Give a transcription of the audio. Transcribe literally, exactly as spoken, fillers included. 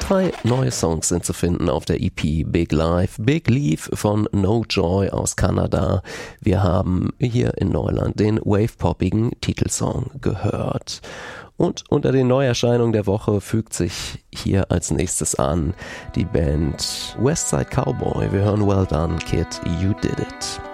Drei neue Songs sind zu finden auf der E P Big Life. Big Leaf von No Joy aus Kanada. Wir haben hier in Neuland den wave-poppigen Titelsong gehört. Und unter den Neuerscheinungen der Woche fügt sich hier als nächstes an die Band Westside Cowboy. Wir hören Well Done, Kid, You Did It.